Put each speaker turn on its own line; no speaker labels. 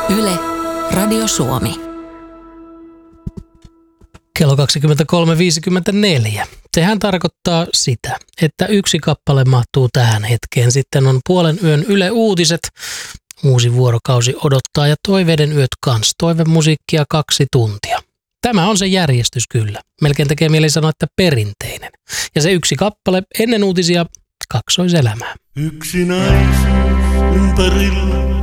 Yle, Radio Suomi.
Kello 23.54. Sehän tarkoittaa sitä, että yksi kappale mahtuu tähän hetkeen. Sitten on puolen yön Yle Uutiset. Uusi vuorokausi odottaa ja Toiveiden yöt kans. Toivemusiikkia 2 tuntia. Tämä on se järjestys kyllä. Melkein tekee mieli sanoa, että perinteinen. Ja se yksi kappale ennen uutisia kaksoiselämää.
Yksinäisyys ympärillä